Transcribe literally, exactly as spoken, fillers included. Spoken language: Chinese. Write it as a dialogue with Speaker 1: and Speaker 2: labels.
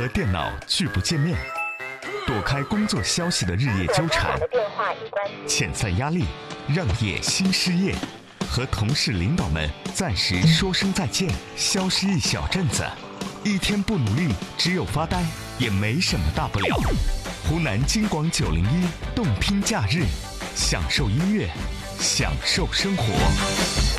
Speaker 1: 和电脑拒不见面，躲开工作消息的日夜纠缠，遣散压力，让野心失业，和同事领导们暂时说声再见，消失一小阵子，一天不努力，只有发呆，也没什么大不了。湖南金广九零一动听假日，享受音乐，享受生活。